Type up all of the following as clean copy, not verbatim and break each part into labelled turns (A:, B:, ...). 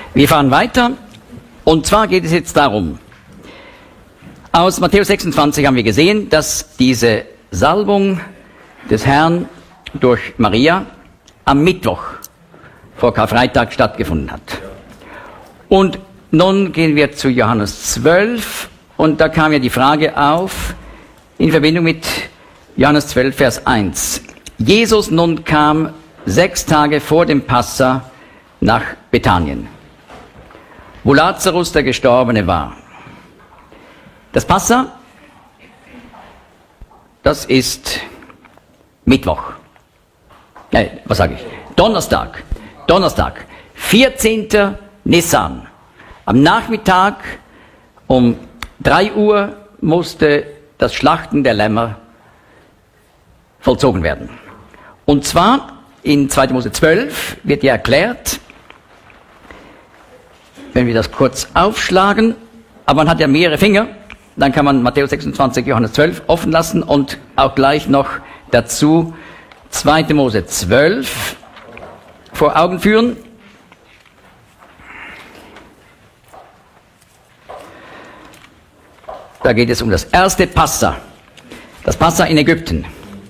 A: Wir fahren weiter, und zwar geht es jetzt darum, aus Matthäus 26 haben wir gesehen, dass diese Salbung des Herrn durch Maria am Mittwoch vor Karfreitag stattgefunden hat. Und nun gehen wir zu Johannes 12, und da kam ja die Frage auf, in Verbindung mit Johannes 12, Vers 1. Jesus nun kam 6 Tage vor dem Passa nach Bethanien, wo Lazarus, der Gestorbene, war. Das Passa, das ist Mittwoch. Was sage ich? Donnerstag, 14. Nissan. Am Nachmittag um 3 Uhr musste das Schlachten der Lämmer vollzogen werden. Und zwar in 2. Mose 12 wird ja erklärt, wenn wir das kurz aufschlagen, aber man hat ja mehrere Finger, dann kann man Matthäus 26, Johannes 12 offen lassen und auch gleich noch dazu 2. Mose 12 vor Augen führen. Da geht es um das erste Passa, das Passa in Ägypten.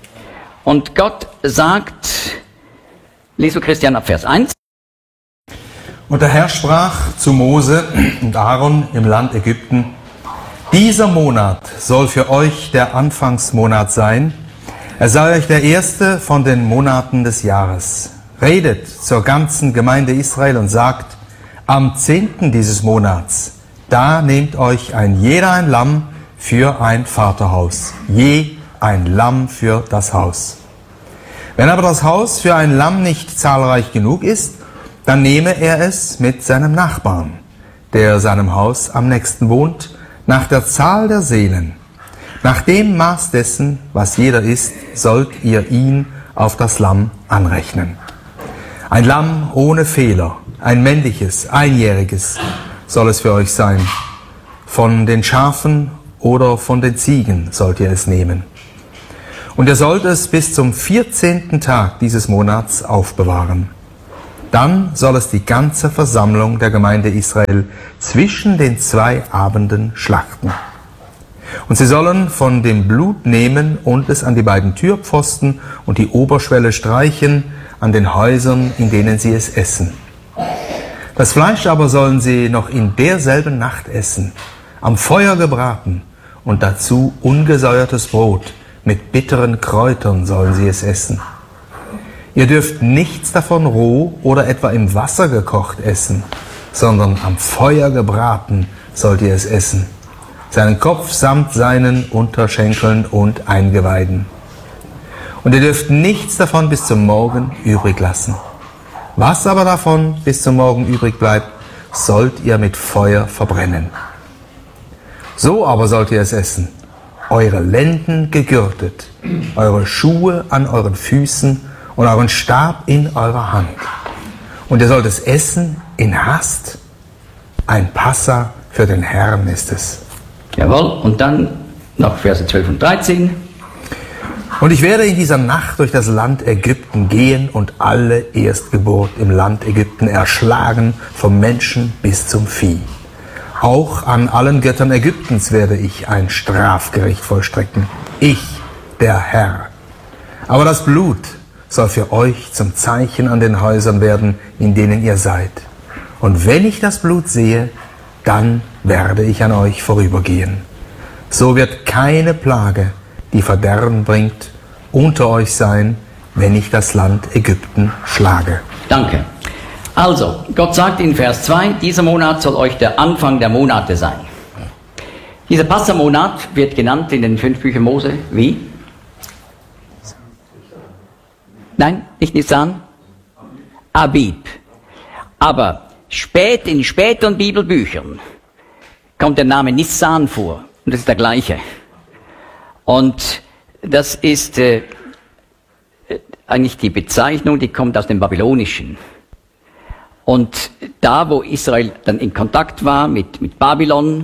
A: Und Gott sagt, liest du Christian ab Vers 1.
B: Und der Herr sprach zu Mose und Aaron im Land Ägypten: Dieser Monat soll für euch der Anfangsmonat sein. Er sei euch der erste von den Monaten des Jahres. Redet zur ganzen Gemeinde Israel und sagt: Am 10. dieses Monats, da nehmt euch jeder ein Lamm für ein Vaterhaus, je ein Lamm für das Haus. Wenn aber das Haus für ein Lamm nicht zahlreich genug ist, dann nehme er es mit seinem Nachbarn, der seinem Haus am nächsten wohnt, nach der Zahl der Seelen. Nach dem Maß dessen, was jeder ist, sollt ihr ihn auf das Lamm anrechnen. Ein Lamm ohne Fehler, ein männliches, einjähriges soll es für euch sein. Von den Schafen oder von den Ziegen sollt ihr es nehmen. Und ihr sollt es bis zum 14. Tag dieses Monats aufbewahren. Dann soll es die ganze Versammlung der Gemeinde Israel zwischen den 2 Abenden schlachten. Und sie sollen von dem Blut nehmen und es an die beiden Türpfosten und die Oberschwelle streichen, an den Häusern, in denen sie es essen. Das Fleisch aber sollen sie noch in derselben Nacht essen, am Feuer gebraten, und dazu ungesäuertes Brot, mit bitteren Kräutern sollen sie es essen. Ihr dürft nichts davon roh oder etwa im Wasser gekocht essen, sondern am Feuer gebraten sollt ihr es essen, seinen Kopf samt seinen Unterschenkeln und Eingeweiden. Und ihr dürft nichts davon bis zum Morgen übrig lassen. Was aber davon bis zum Morgen übrig bleibt, sollt ihr mit Feuer verbrennen. So aber sollt ihr es essen, eure Lenden gegürtet, eure Schuhe an euren Füßen und euren Stab in eurer Hand. Und ihr sollt es essen in Hast. Ein Passa für den Herrn ist es.
A: Jawohl, und dann noch Verse 12 und 13.
B: Und ich werde in dieser Nacht durch das Land Ägypten gehen und alle Erstgeburt im Land Ägypten erschlagen, vom Menschen bis zum Vieh. Auch an allen Göttern Ägyptens werde ich ein Strafgericht vollstrecken. Ich, der Herr. Aber das Blut soll für euch zum Zeichen an den Häusern werden, in denen ihr seid. Und wenn ich das Blut sehe, dann werde ich an euch vorübergehen. So wird keine Plage, die Verderben bringt, unter euch sein, wenn ich das Land Ägypten schlage.
A: Danke. Also, Gott sagt in Vers 2, dieser Monat soll euch der Anfang der Monate sein. Dieser Passamonat wird genannt in den 5 Büchern Mose wie? Nein, nicht Nisan? Abib. Aber in späteren Bibelbüchern kommt der Name Nissan vor. Und das ist der gleiche. Und das ist eigentlich die Bezeichnung, die kommt aus dem Babylonischen. Und da, wo Israel dann in Kontakt war mit Babylon,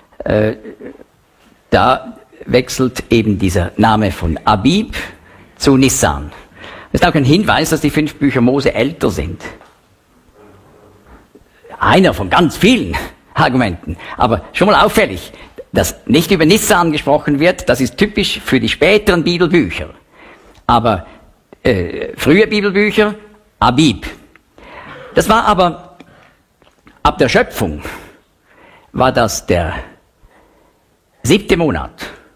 A: da wechselt eben dieser Name von Abib zu Nissan. Das ist auch ein Hinweis, dass die 5 Bücher Mose älter sind. einer von ganz vielen Argumenten. Aber schon mal auffällig, dass nicht über Nissan gesprochen wird, das ist typisch für die späteren Bibelbücher. Aber frühe Bibelbücher, Abib. Das war aber, ab der Schöpfung, war das der 7. Monat.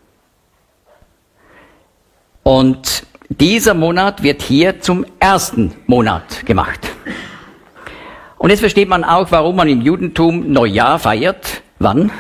A: Und dieser Monat wird hier zum 1. Monat gemacht. Und jetzt versteht man auch, warum man im Judentum Neujahr feiert. Wann?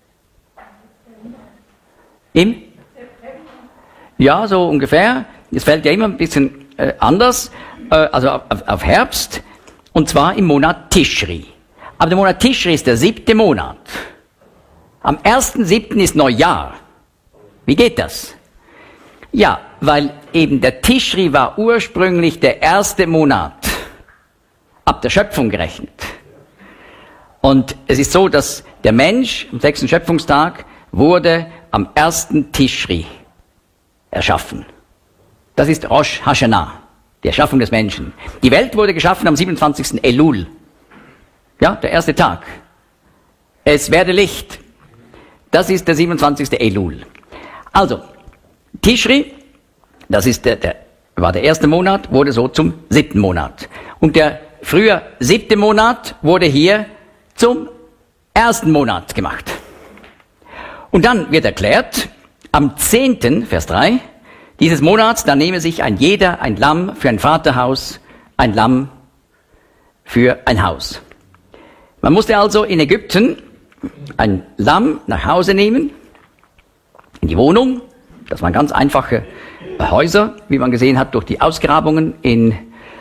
A: Im? Ja, so ungefähr. Es fällt ja immer ein bisschen anders, also auf Herbst, und zwar im Monat Tischri. Aber der Monat Tischri ist der 7. Monat. Am 1.7. ist Neujahr. Wie geht das? Ja, weil eben der Tischri war ursprünglich der 1. Monat, ab der Schöpfung gerechnet. Und es ist so, dass der Mensch am 6. Schöpfungstag wurde am 1. Tischri erschaffen. Das ist Rosh Hashanah, die Erschaffung des Menschen. Die Welt wurde geschaffen am 27. Elul. Ja, der erste Tag. Es werde Licht. Das ist der 27. Elul. Also, Tischri, das ist war der 1. Monat, wurde so zum 7. Monat. Und der früher 7. Monat wurde hier zum 1. Monat gemacht. Und dann wird erklärt, am 10., Vers 3, dieses Monats, da nehme sich jeder ein Lamm für ein Vaterhaus, ein Lamm für ein Haus. Man musste also in Ägypten ein Lamm nach Hause nehmen, in die Wohnung. Das waren ganz einfache Häuser, wie man gesehen hat durch die Ausgrabungen in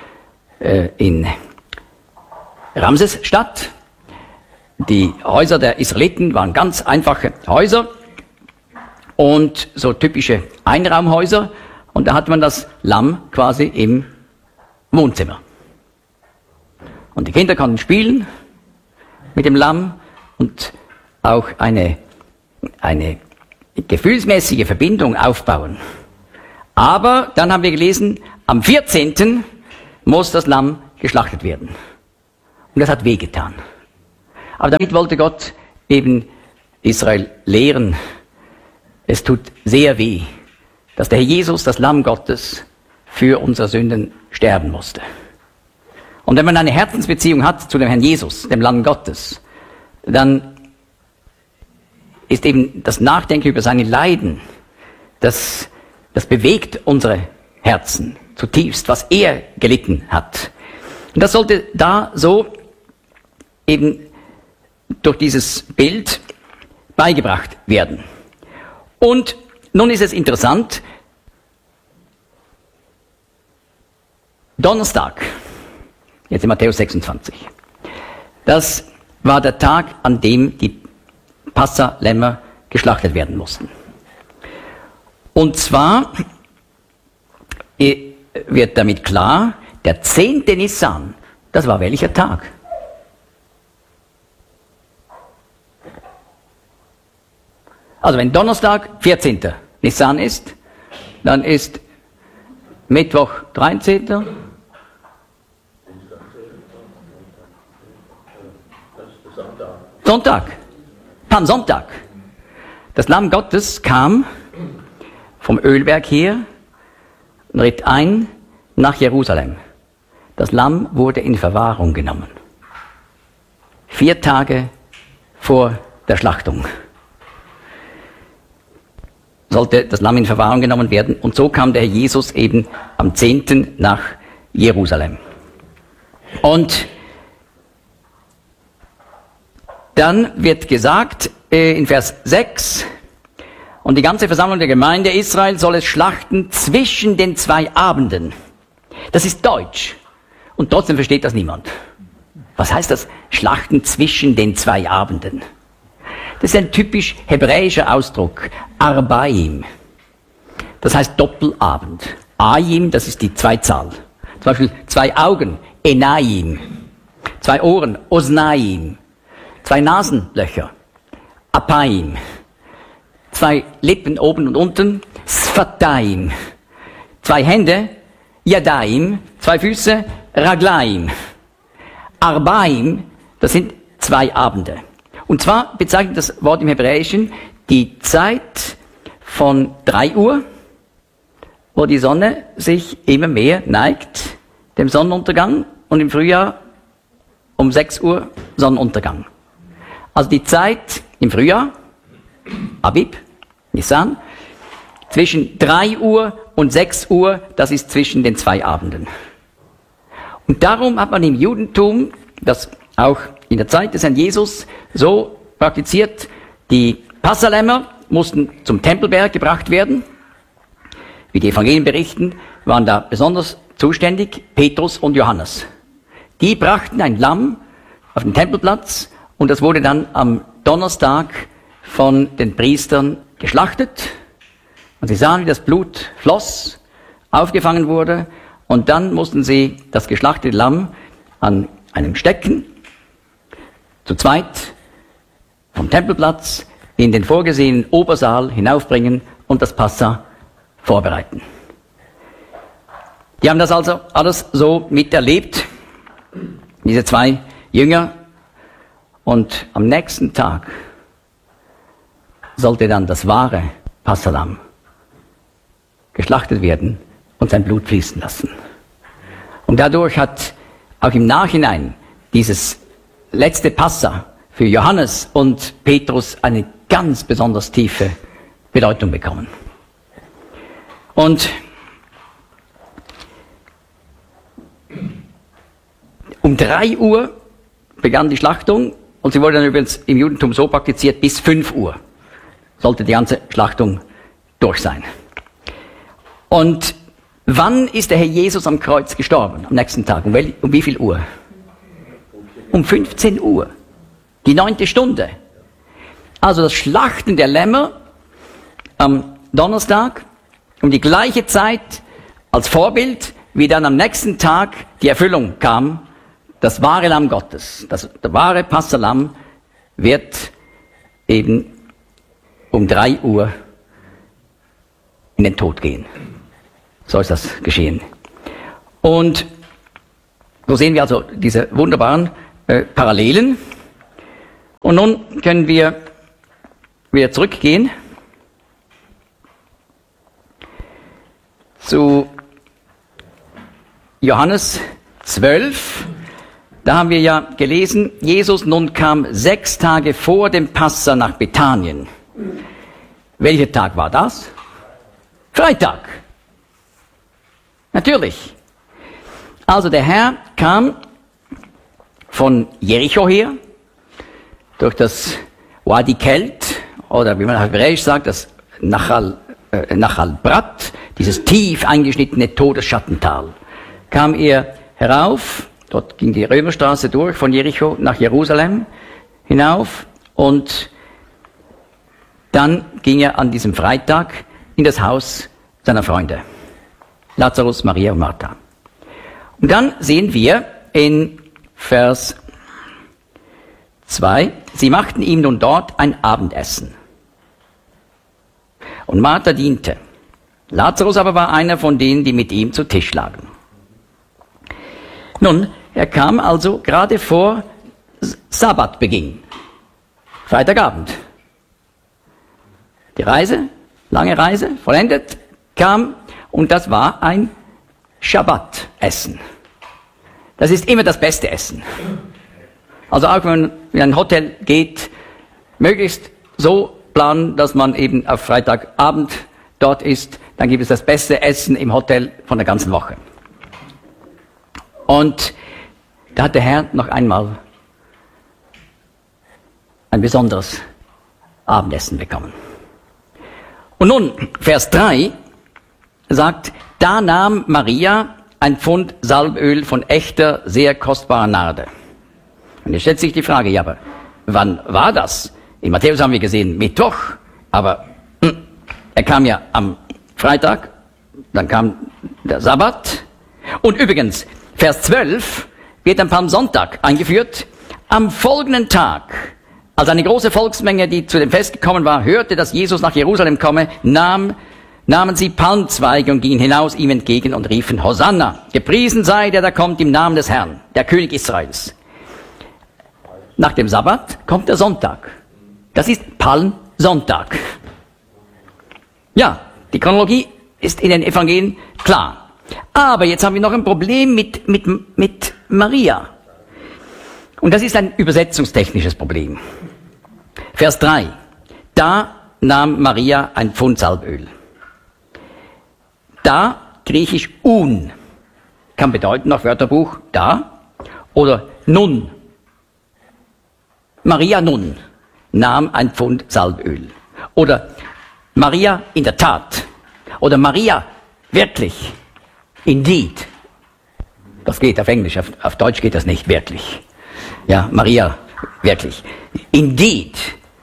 A: Ramsesstadt. Die Häuser der Israeliten waren ganz einfache Häuser und so typische Einraumhäuser. Und da hat man das Lamm quasi im Wohnzimmer. Und die Kinder konnten spielen mit dem Lamm und auch eine gefühlsmäßige Verbindung aufbauen. Aber dann haben wir gelesen, am 14. muss das Lamm geschlachtet werden. Und das hat wehgetan. Aber damit wollte Gott eben Israel lehren, es tut sehr weh, dass der Herr Jesus, das Lamm Gottes, für unsere Sünden sterben musste. Und wenn man eine Herzensbeziehung hat zu dem Herrn Jesus, dem Lamm Gottes, dann ist eben das Nachdenken über seine Leiden, das bewegt unsere Herzen zutiefst, was er gelitten hat. Und das sollte da so eben durch dieses Bild beigebracht werden. Und nun ist es interessant, Donnerstag, jetzt in Matthäus 26, das war der Tag, an dem die Passa-Lämmer geschlachtet werden mussten. Und zwar wird damit klar, der 10. Nissan, das war welcher Tag? Also wenn Donnerstag 14. Nissan ist, dann ist Mittwoch 13. Sonntag. Palmsonntag. Das Lamm Gottes kam vom Ölberg her und ritt ein nach Jerusalem. Das Lamm wurde in Verwahrung genommen. 4 Tage vor der Schlachtung sollte das Lamm in Verwahrung genommen werden. Und so kam der Herr Jesus eben am 10. nach Jerusalem. Und dann wird gesagt in Vers 6, und die ganze Versammlung der Gemeinde Israel soll es schlachten zwischen den 2 Abenden. Das ist Deutsch. Und trotzdem versteht das niemand. Was heißt das? Schlachten zwischen den 2 Abenden. Das ist ein typisch hebräischer Ausdruck. Arbaim. Das heißt Doppelabend. Ayim, das ist die Zweizahl. Zum Beispiel 2 Augen. Enayim. 2 Ohren. Osnaim. 2 Nasenlöcher. Apaim. 2 Lippen oben und unten. Sfataim. 2 Hände. Yadaim. 2 Füße. Raglaim. Arbaim. Das sind 2 Abende. Und zwar bezeichnet das Wort im Hebräischen die Zeit von 3 Uhr, wo die Sonne sich immer mehr neigt, dem Sonnenuntergang, und im Frühjahr um 6 Uhr Sonnenuntergang. Also die Zeit im Frühjahr, Abib, Nisan, zwischen 3 Uhr und 6 Uhr, das ist zwischen den 2 Abenden. Und darum hat man im Judentum, das auch in der Zeit des Herrn Jesus so praktiziert, die Passalämmer mussten zum Tempelberg gebracht werden. Wie die Evangelien berichten, waren da besonders zuständig Petrus und Johannes. Die brachten ein Lamm auf den Tempelplatz und das wurde dann am Donnerstag von den Priestern geschlachtet. Und sie sahen, wie das Blut floss, aufgefangen wurde, und dann mussten sie das geschlachtete Lamm an einem Stecken zu zweit vom Tempelplatz in den vorgesehenen Obersaal hinaufbringen und das Passa vorbereiten. Die haben das also alles so miterlebt, diese 2 Jünger, und am nächsten Tag sollte dann das wahre Passalamm geschlachtet werden und sein Blut fließen lassen. Und dadurch hat auch im Nachhinein dieses letzte Passa für Johannes und Petrus eine ganz besonders tiefe Bedeutung bekommen. Und um 3 Uhr begann die Schlachtung, und sie wurde dann übrigens im Judentum so praktiziert, bis 5 Uhr sollte die ganze Schlachtung durch sein. Und wann ist der Herr Jesus am Kreuz gestorben? Am nächsten Tag. Um wie viel Uhr? Um 15 Uhr. Die 9. Stunde. Also das Schlachten der Lämmer am Donnerstag um die gleiche Zeit als Vorbild, wie dann am nächsten Tag die Erfüllung kam. Das wahre Lamm Gottes, der wahre Passalamm wird eben um 3 Uhr in den Tod gehen. So ist das geschehen. Und so sehen wir also diese wunderbaren Parallelen. Und nun können wir wieder zurückgehen zu Johannes 12. Da haben wir ja gelesen, Jesus nun kam 6 Tage vor dem Passa nach Bethanien. Welcher Tag war das? Freitag. Natürlich. Also der Herr kam von Jericho her, durch das Wadi Kelt, oder wie man auf Hebräisch sagt, das Nachal Brat, dieses tief eingeschnittene Todesschattental, kam er herauf. Dort ging die Römerstraße durch, von Jericho nach Jerusalem hinauf, und dann ging er an diesem Freitag in das Haus seiner Freunde, Lazarus, Maria und Martha. Und dann sehen wir in Vers 2, sie machten ihm nun dort ein Abendessen. Und Martha diente. Lazarus aber war einer von denen, die mit ihm zu Tisch lagen. Nun, er kam also gerade vor Sabbatbeginn, Freitagabend. Die Reise, lange Reise, vollendet, kam, und das war ein Schabbatessen. Das ist immer das beste Essen. Also auch wenn man in ein Hotel geht, möglichst so planen, dass man eben auf Freitagabend dort ist, dann gibt es das beste Essen im Hotel von der ganzen Woche. Und da hat der Herr noch einmal ein besonderes Abendessen bekommen. Und nun, Vers 3 sagt, da nahm Maria ein Pfund Salböl von echter, sehr kostbarer Narde. Und jetzt stellt sich die Frage, ja, aber wann war das? In Matthäus haben wir gesehen, Mittwoch, aber er kam ja am Freitag, dann kam der Sabbat. Und übrigens, Vers 12 wird am Palmsonntag eingeführt. Am folgenden Tag, als eine große Volksmenge, die zu dem Fest gekommen war, hörte, dass Jesus nach Jerusalem komme, nahmen sie Palmzweige und gingen hinaus ihm entgegen und riefen, Hosanna, gepriesen sei der da kommt im Namen des Herrn, der König Israels. nach dem Sabbat kommt der Sonntag. Das ist Palmsonntag. Ja, die Chronologie ist in den Evangelien klar. Aber jetzt haben wir noch ein Problem mit Maria. Und das ist ein übersetzungstechnisches Problem. Vers 3. Da nahm Maria ein Pfund Salböl. Da, griechisch un, kann bedeuten nach Wörterbuch da oder nun. Maria nun nahm ein Pfund Salböl. Oder Maria in der Tat. Oder Maria wirklich. Indeed. Das geht auf Englisch, auf Deutsch geht das nicht wirklich. Ja, Maria wirklich. Indeed.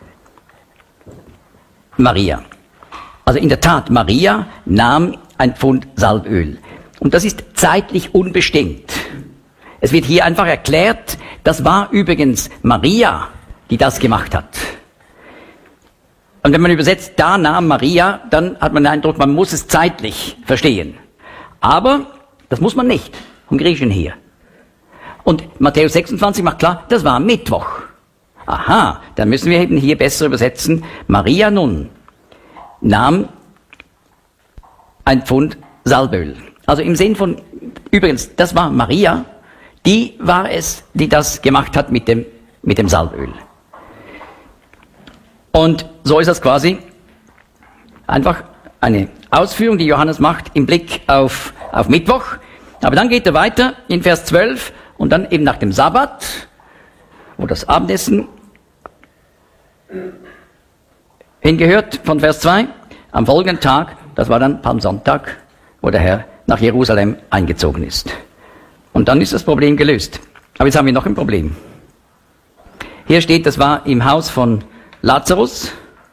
A: Maria. Also in der Tat, Maria nahm ein Pfund Salböl. Und das ist zeitlich unbestimmt. Es wird hier einfach erklärt, das war übrigens Maria, die das gemacht hat. Und wenn man übersetzt, da nahm Maria, dann hat man den Eindruck, man muss es zeitlich verstehen. Aber das muss man nicht, vom Griechischen hier. Und Matthäus 26 macht klar, das war Mittwoch. Aha, dann müssen wir eben hier besser übersetzen. Maria nun nahm ein Pfund Salböl. Also im Sinn von, übrigens, das war Maria, die war es, die das gemacht hat mit dem Salböl. Und so ist das quasi einfach eine Ausführung, die Johannes macht im Blick auf Mittwoch. Aber dann geht er weiter in Vers 12 und dann eben nach dem Sabbat, wo das Abendessen hingehört, von Vers 2, am folgenden Tag, das war dann Palmsonntag, wo der Herr nach Jerusalem eingezogen ist. Und dann ist das Problem gelöst. Aber jetzt haben wir noch ein Problem. Hier steht, das war im Haus von Lazarus.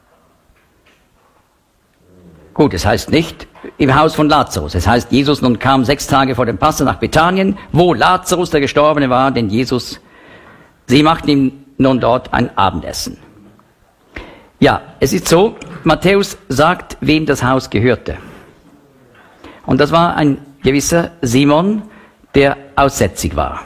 A: Gut, es heißt nicht im Haus von Lazarus. Es heißt, Jesus nun kam 6 Tage vor dem Passa nach Bethanien, wo Lazarus, der Gestorbene, war, denn sie machten ihm nun dort ein Abendessen. Ja, es ist so, Matthäus sagt, wem das Haus gehörte. Und das war ein gewisser Simon, der aussätzig war.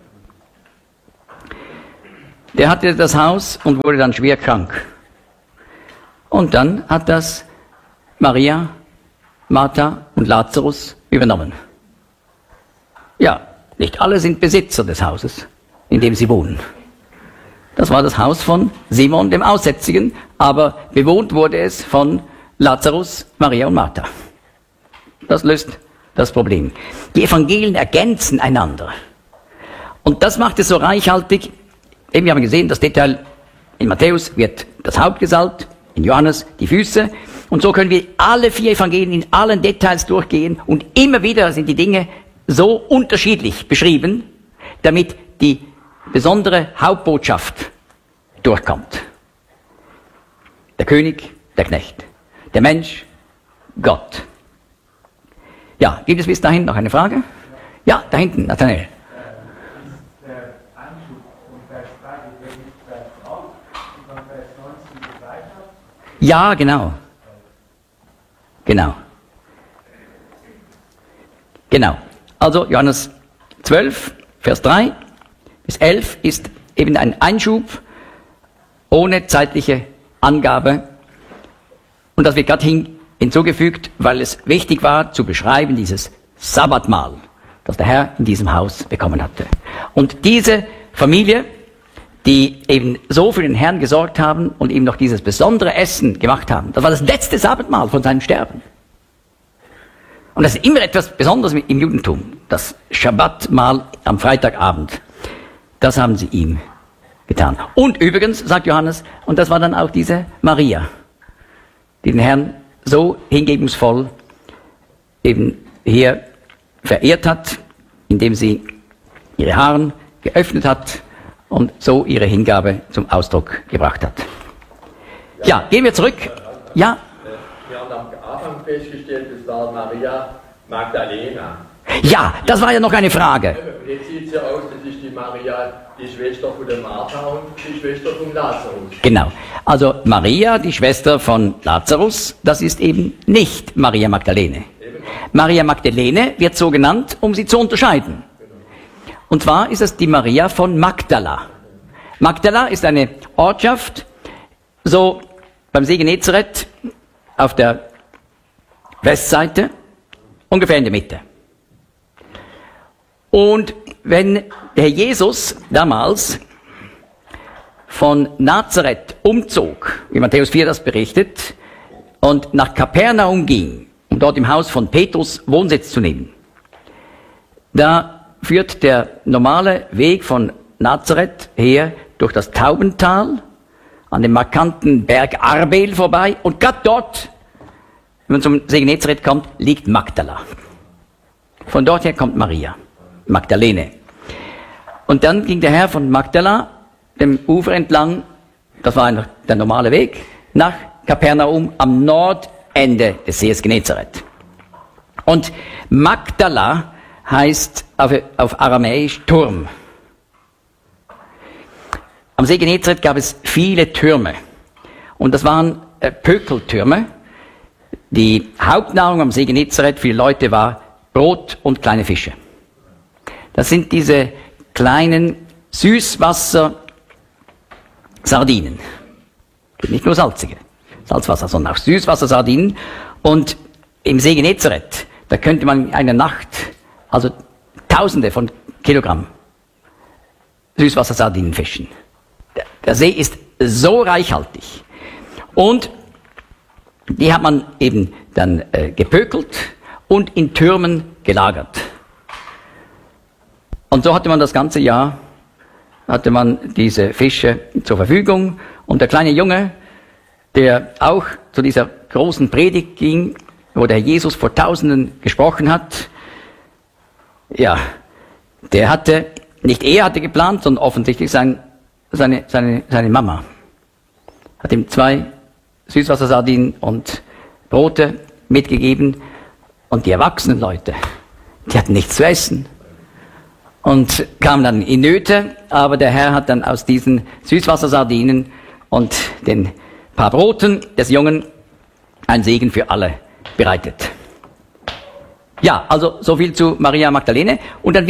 A: Der hatte das Haus und wurde dann schwer krank. Und dann hat das Maria, Martha und Lazarus übernommen. Ja, nicht alle sind Besitzer des Hauses, in dem sie wohnen. Das war das Haus von Simon, dem Aussätzigen, aber bewohnt wurde es von Lazarus, Maria und Martha. Das löst das Problem. Die Evangelien ergänzen einander. Und das macht es so reichhaltig. Eben, wir haben gesehen, das Detail in Matthäus wird das Haupt gesalbt, in Johannes die Füße. Und so können wir alle 4 Evangelien in allen Details durchgehen. Und immer wieder sind die Dinge so unterschiedlich beschrieben, damit die besondere Hauptbotschaft durchkommt. Der König, der Knecht. Der Mensch, Gott. Ja, gibt es bis dahin noch eine Frage? Ja, da hinten, Nathanael. Ja, genau. Genau. Also Johannes 12, Vers 3 bis 11 ist eben ein Einschub ohne zeitliche Angabe. Und das wird gerade hinzugefügt, weil es wichtig war zu beschreiben, dieses Sabbatmahl, das der Herr in diesem Haus bekommen hatte. Und diese Familie, die eben so für den Herrn gesorgt haben und ihm noch dieses besondere Essen gemacht haben, das war das letzte Sabbatmahl von seinem Sterben. Und das ist immer etwas Besonderes im Judentum, das Schabbatmahl am Freitagabend. Das haben sie ihm getan. Und übrigens, sagt Johannes, und das war dann auch diese Maria, die den Herrn so hingebungsvoll eben hier verehrt hat, indem sie ihre Haare geöffnet hat und so ihre Hingabe zum Ausdruck gebracht hat. Ja, gehen wir zurück. Ja.
C: Wir haben am Anfang festgestellt, es war Maria Magdalena.
A: Ja, das war ja noch eine Frage.
C: Jetzt sieht es ja aus, das ist die Maria, die Schwester von der Martha und die Schwester von Lazarus.
A: Genau. Also Maria, die Schwester von Lazarus, das ist eben nicht Maria Magdalene. Maria Magdalene wird so genannt, um sie zu unterscheiden. Und zwar ist es die Maria von Magdala. Magdala ist eine Ortschaft, so beim See Genezareth auf der Westseite, ungefähr in der Mitte. Und wenn der Herr Jesus damals von Nazareth umzog, wie Matthäus 4 das berichtet, und nach Kapernaum ging, um dort im Haus von Petrus Wohnsitz zu nehmen, da führt der normale Weg von Nazareth her durch das Taubental, an dem markanten Berg Arbel vorbei, und gerade dort, wenn man zum See Genezareth kommt, liegt Magdala. Von dort her kommt Maria, Magdalene. Und dann ging der Herr von Magdala dem Ufer entlang, das war der normale Weg, nach Kapernaum am Nordende des Sees Genezareth. Und Magdala heißt auf Aramäisch Turm. Am See Genezareth gab es viele Türme. Und das waren Pökeltürme. Die Hauptnahrung am See Genezareth für die Leute war Brot und kleine Fische. Das sind diese kleinen Süßwasser-Sardinen. Nicht nur salzige Salzwasser, sondern auch Süßwasser-Sardinen. Und im See Genezareth, da könnte man in einer Nacht also Tausende von Kilogramm Süßwasser-Sardinen fischen. Der See ist so reichhaltig. Und die hat man eben dann gepökelt und in Türmen gelagert. Und so hatte man das ganze Jahr, hatte man diese Fische zur Verfügung. Und der kleine Junge, der auch zu dieser großen Predigt ging, wo der Jesus vor Tausenden gesprochen hat, ja, der hatte, nicht er hatte geplant, sondern offensichtlich seine Mama hat ihm 2 Süßwassersardinen und Brote mitgegeben, und die erwachsenen Leute, die hatten nichts zu essen und kamen dann in Nöte, aber der Herr hat dann aus diesen Süßwassersardinen und den paar Broten des Jungen einen Segen für alle bereitet. Ja, also so viel zu Maria Magdalene. Und dann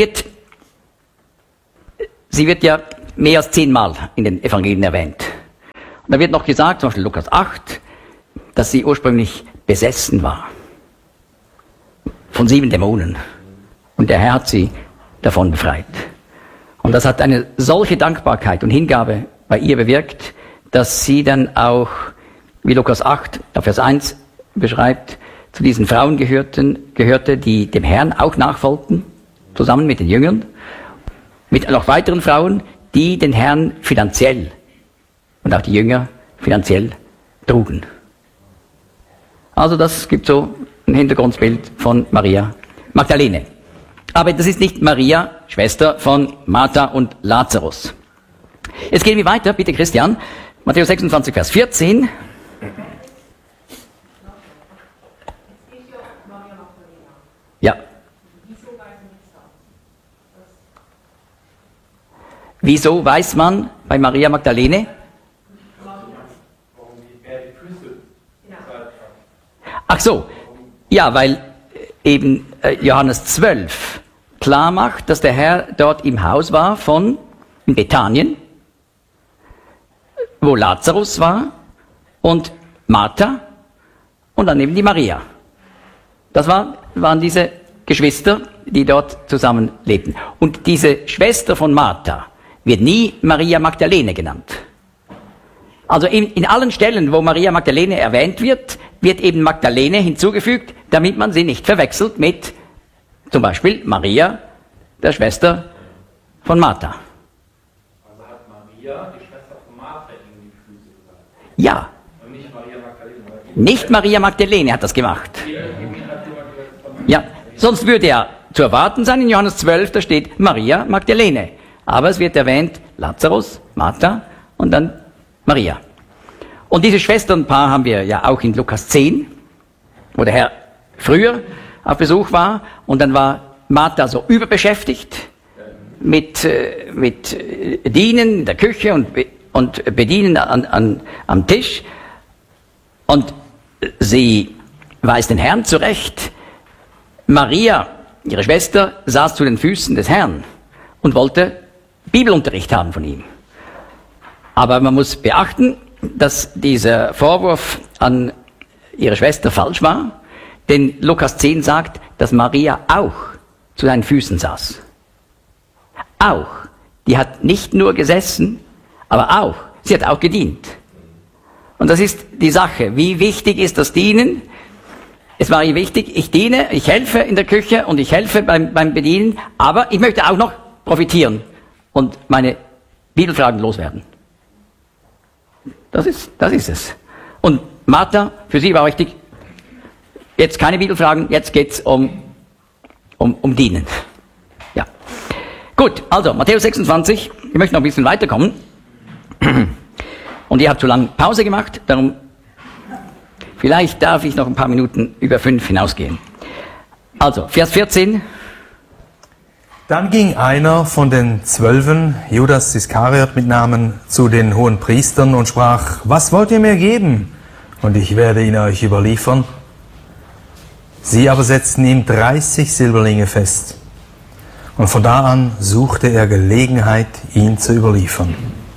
A: sie wird ja mehr als 10-mal in den Evangelien erwähnt. Und da wird noch gesagt, zum Beispiel Lukas 8, dass sie ursprünglich besessen war von 7 Dämonen. Und der Herr hat sie davon befreit. Und das hat eine solche Dankbarkeit und Hingabe bei ihr bewirkt, dass sie dann auch, wie Lukas 8, Vers 1 beschreibt, zu diesen Frauen gehörte, die dem Herrn auch nachfolgten, zusammen mit den Jüngern, mit noch weiteren Frauen, die den Herrn finanziell und auch die Jünger finanziell trugen. Also das gibt so ein Hintergrundbild von Maria Magdalene. Aber das ist nicht Maria, Schwester von Martha und Lazarus. Jetzt gehen wir weiter, bitte Christian. Matthäus 26, Vers 14. Ja. Wieso weiß man bei Maria Magdalene? Ach so, ja, weil eben Johannes 12 klar macht, dass der Herr dort im Haus war in Bethanien, wo Lazarus war und Martha und dann eben die Maria. Das waren diese Geschwister, die dort zusammen lebten. Und diese Schwester von Martha wird nie Maria Magdalene genannt. Also in allen Stellen, wo Maria Magdalene erwähnt wird, wird eben Magdalene hinzugefügt, damit man sie nicht verwechselt mit zum Beispiel Maria, der Schwester von Martha.
B: Also hat Maria, die Schwester von Martha, ihm die Füße gesagt?
A: Ja.
B: Und nicht Maria Magdalene?
A: Nicht Maria Magdalene hat das gemacht. Ja, sonst würde ja zu erwarten sein, in Johannes 12, da steht Maria Magdalene. Aber es wird erwähnt Lazarus, Martha und dann Maria. Und dieses Schwesternpaar haben wir ja auch in Lukas 10, wo der Herr früher auf Besuch war, und dann war Martha so überbeschäftigt mit Dienen in der Küche und Bedienen am Tisch, und sie weist den Herrn zurecht. Maria, ihre Schwester, saß zu den Füßen des Herrn und wollte Bibelunterricht haben von ihm. Aber man muss beachten, dass dieser Vorwurf an ihre Schwester falsch war, denn Lukas 10 sagt, dass Maria auch zu seinen Füßen saß. Auch. Die hat nicht nur gesessen, aber auch. Sie hat auch gedient. Und das ist die Sache. Wie wichtig ist das Dienen? Es war ihr wichtig, ich diene, ich helfe in der Küche und ich helfe beim Bedienen, aber ich möchte auch noch profitieren und meine Bibelfragen loswerden. Das ist es. Und Martha, für sie war wichtig, jetzt keine Bibelfragen, jetzt geht's um Dienen. Ja. Gut, also Matthäus 26, ich möchte noch ein bisschen weiterkommen. Und ihr habt zu lange Pause gemacht, darum vielleicht darf ich noch ein paar Minuten über 5 hinausgehen. Also, Vers 14.
B: Dann ging einer von den 12, Judas Iskariot mit Namen, zu den hohen Priestern und sprach, was wollt ihr mir geben? Und ich werde ihn euch überliefern. Sie aber setzten ihm 30 Silberlinge fest. Und von da an suchte er Gelegenheit, ihn zu überliefern.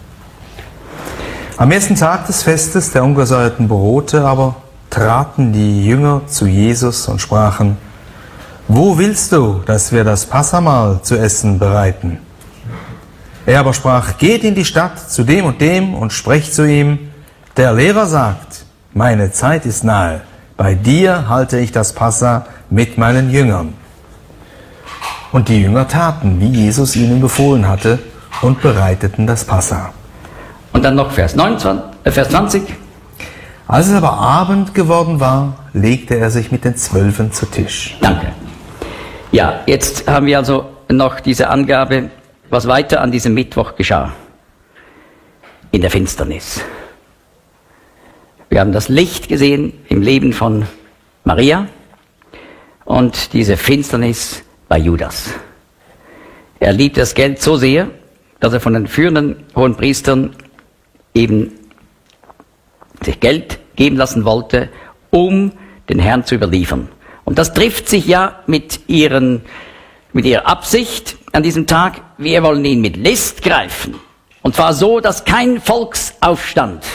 B: Am ersten Tag des Festes der ungesäuerten Brote aber traten die Jünger zu Jesus und sprachen, wo willst du, dass wir das Passahmahl zu essen bereiten? Er aber sprach, geht in die Stadt zu dem und sprecht zu ihm, der Lehrer sagt, meine Zeit ist nahe, bei dir halte ich das Passa mit meinen Jüngern. Und die Jünger taten, wie Jesus ihnen befohlen hatte, und bereiteten das Passa.
A: Und dann noch Vers 20.
B: Als es aber Abend geworden war, legte er sich mit den 12 zu Tisch.
A: Danke. Ja, jetzt haben wir also noch diese Angabe, was weiter an diesem Mittwoch geschah. In der Finsternis. Wir haben das Licht gesehen im Leben von Maria und diese Finsternis bei Judas. Er liebte das Geld so sehr, dass er von den führenden hohen Priestern eben sich Geld geben lassen wollte, um den Herrn zu überliefern. Und das trifft sich ja mit ihrer Absicht an diesem Tag, wir wollen ihn mit List greifen. Und zwar so, dass kein Volksaufstand